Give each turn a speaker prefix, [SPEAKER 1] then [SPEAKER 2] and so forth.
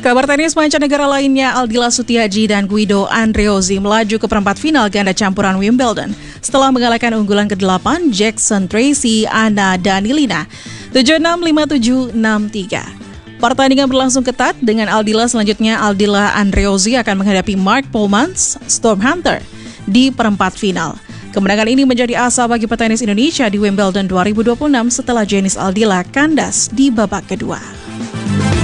[SPEAKER 1] Kabar tenis mancanegara lainnya, Aldila Sutiaji dan Guido Andreozzi melaju ke perempat final ganda campuran Wimbledon setelah mengalahkan unggulan ke-8 Jackson Tracy Anna Danilina 7-6, 5-7, 6-3. Pertandingan berlangsung ketat dengan Aldila selanjutnya Aldila Andreozzi akan menghadapi Mark Polmans Storm Hunter di perempat final. Kemenangan ini menjadi asa bagi petenis Indonesia di Wimbledon 2026 setelah Jenis Aldila kandas di babak kedua.